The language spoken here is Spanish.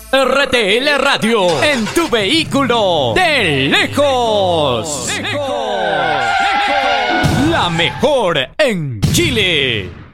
RTL Radio, en tu vehículo, de lejos. La mejor en Chile.